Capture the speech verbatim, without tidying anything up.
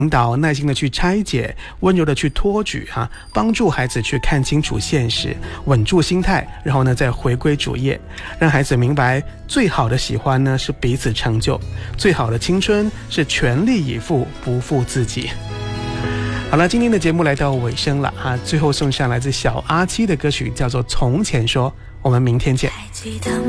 引导，耐心的去拆解，温柔的去托举啊，帮助孩子去看清楚现实，稳住心态，然后呢再回归主业，让孩子明白最好的喜欢呢是彼此成就，最好的青春是全力以赴，不负自己。好了，今天的节目来到尾声了啊，最后送上来自小阿七的歌曲，叫做《从前说》，我们明天见。